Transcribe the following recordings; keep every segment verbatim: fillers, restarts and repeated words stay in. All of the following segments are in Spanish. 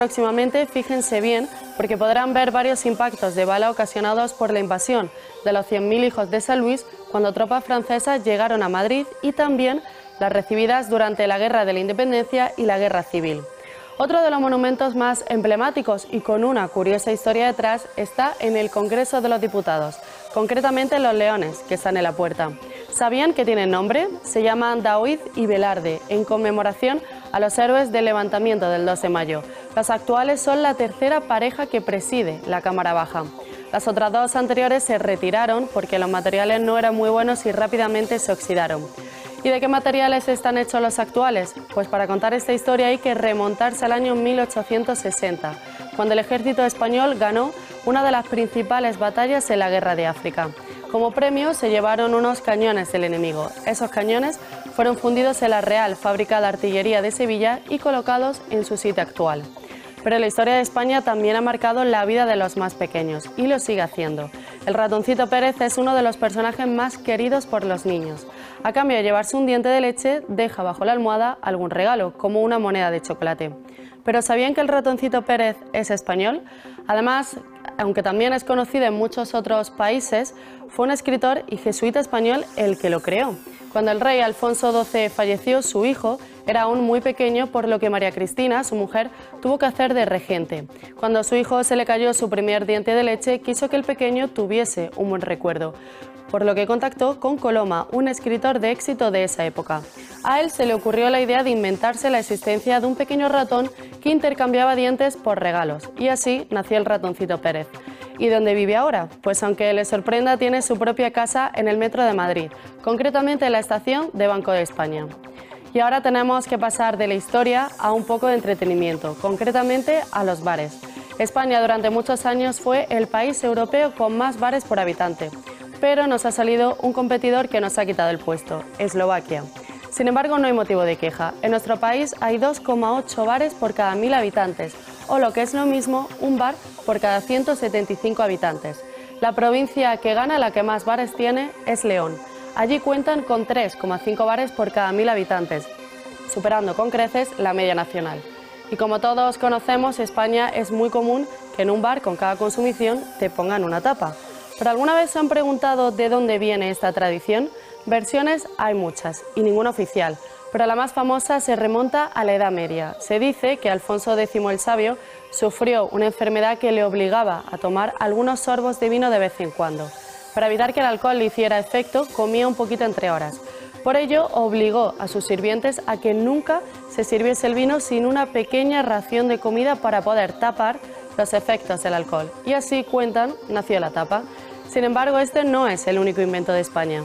Próximamente, fíjense bien, porque podrán ver varios impactos de bala ocasionados por la invasión de los cien mil hijos de San Luis cuando tropas francesas llegaron a Madrid y también las recibidas durante la Guerra de la Independencia y la Guerra Civil. Otro de los monumentos más emblemáticos y con una curiosa historia detrás está en el Congreso de los Diputados, concretamente en Los Leones, que están en la puerta. ¿Sabían que tienen nombre? Se llaman Daoíz y Velarde, en conmemoración a los héroes del levantamiento del dos de mayo. Los actuales son la tercera pareja que preside la Cámara Baja. Las otras dos anteriores se retiraron porque los materiales no eran muy buenos y rápidamente se oxidaron. ¿Y de qué materiales están hechos los actuales? Pues para contar esta historia hay que remontarse al año mil ochocientos sesenta, cuando el ejército español ganó una de las principales batallas en la Guerra de África. Como premio se llevaron unos cañones del enemigo. Esos cañones fueron fundidos en la Real Fábrica de Artillería de Sevilla y colocados en su sitio actual. Pero la historia de España también ha marcado la vida de los más pequeños y lo sigue haciendo. El ratoncito Pérez es uno de los personajes más queridos por los niños. A cambio de llevarse un diente de leche, deja bajo la almohada algún regalo, como una moneda de chocolate. ¿Pero sabían que el ratoncito Pérez es español? Además, aunque también es conocido en muchos otros países, fue un escritor y jesuita español el que lo creó. Cuando el rey Alfonso doce falleció, su hijo era aún muy pequeño, por lo que María Cristina, su mujer, tuvo que hacer de regente. Cuando a su hijo se le cayó su primer diente de leche, quiso que el pequeño tuviese un buen recuerdo, por lo que contactó con Coloma, un escritor de éxito de esa época. A él se le ocurrió la idea de inventarse la existencia de un pequeño ratón que intercambiaba dientes por regalos, y así nació el ratoncito Pérez. ¿Y dónde vive ahora? Pues aunque le sorprenda, tiene su propia casa en el metro de Madrid, concretamente en la estación de Banco de España. Y ahora tenemos que pasar de la historia a un poco de entretenimiento, concretamente a los bares. España durante muchos años fue el país europeo con más bares por habitante, pero nos ha salido un competidor que nos ha quitado el puesto, Eslovaquia. Sin embargo, no hay motivo de queja. En nuestro país hay dos coma ocho bares por cada mil habitantes, o lo que es lo mismo, un bar por cada ciento setenta y cinco habitantes. La provincia que gana, la que más bares tiene, es León. Allí cuentan con tres coma cinco bares por cada mil habitantes, superando con creces la media nacional. Y como todos conocemos, España es muy común que en un bar con cada consumición te pongan una tapa. ¿Pero alguna vez se han preguntado de dónde viene esta tradición? Versiones hay muchas y ninguna oficial, pero la más famosa se remonta a la Edad Media. Se dice que Alfonso décimo el Sabio sufrió una enfermedad que le obligaba a tomar algunos sorbos de vino de vez en cuando. Para evitar que el alcohol le hiciera efecto, comía un poquito entre horas. Por ello, obligó a sus sirvientes a que nunca se sirviese el vino sin una pequeña ración de comida para poder tapar los efectos del alcohol. Y así, cuentan, nació la tapa. Sin embargo, este no es el único invento de España.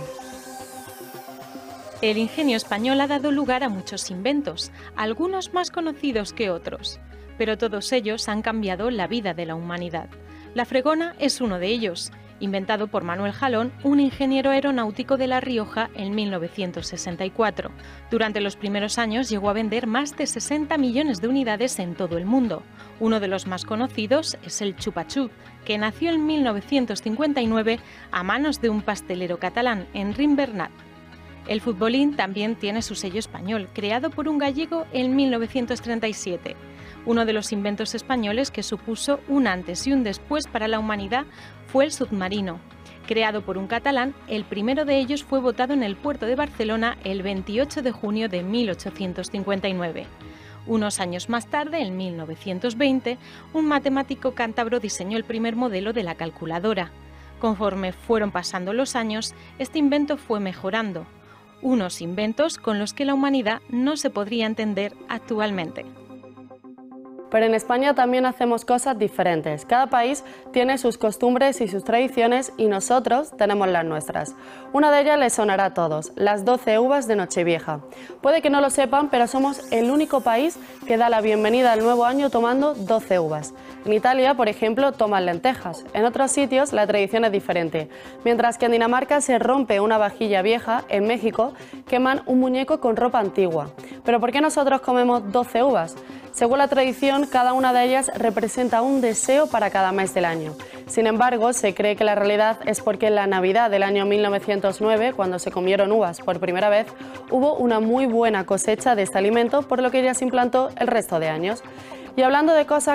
El ingenio español ha dado lugar a muchos inventos, algunos más conocidos que otros, pero todos ellos han cambiado la vida de la humanidad. La fregona es uno de ellos, inventado por Manuel Jalón, un ingeniero aeronáutico de La Rioja en mil novecientos sesenta y cuatro. Durante los primeros años llegó a vender más de sesenta millones de unidades en todo el mundo. Uno de los más conocidos es el Chupa Chup, que nació en mil novecientos cincuenta y nueve a manos de un pastelero catalán, Enric Bernat. El futbolín también tiene su sello español, creado por un gallego en mil novecientos treinta y siete. Uno de los inventos españoles que supuso un antes y un después para la humanidad fue el submarino. Creado por un catalán, el primero de ellos fue botado en el puerto de Barcelona el veintiocho de junio de mil ochocientos cincuenta y nueve. Unos años más tarde, en mil novecientos veinte, un matemático cántabro diseñó el primer modelo de la calculadora. Conforme fueron pasando los años, este invento fue mejorando. Unos inventos con los que la humanidad no se podría entender actualmente. Pero en España también hacemos cosas diferentes. Cada país tiene sus costumbres y sus tradiciones y nosotros tenemos las nuestras. Una de ellas les sonará a todos, las doce uvas de Nochevieja. Puede que no lo sepan, pero somos el único país que da la bienvenida al nuevo año tomando doce uvas. En Italia, por ejemplo, toman lentejas. En otros sitios la tradición es diferente. Mientras que en Dinamarca se rompe una vajilla vieja, en México queman un muñeco con ropa antigua. ¿Pero por qué nosotros comemos doce uvas? Según la tradición, cada una de ellas representa un deseo para cada mes del año. Sin embargo, se cree que la realidad es porque en la Navidad del año mil novecientos nueve, cuando se comieron uvas por primera vez, hubo una muy buena cosecha de este alimento, por lo que ya se implantó el resto de años. Y hablando de cosas